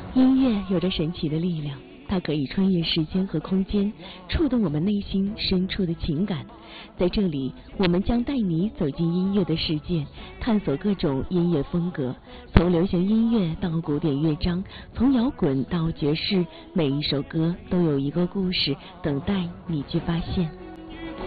音乐有着神奇的力量，它可以穿越时间和空间，触动我们内心深处的情感。在这里，我们将带你走进音乐的世界，探索各种音乐风格，从流行音乐到古典乐章，从摇滚到爵士，每一首歌都有一个故事等待你去发现。